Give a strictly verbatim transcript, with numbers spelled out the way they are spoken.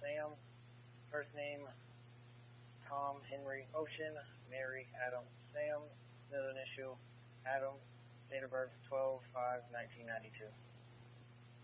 Sam. First name, Tom Henry Ocean, Mary Adam Sam. Middle initial, Adam. Date of birth, twelve five nineteen ninety-two.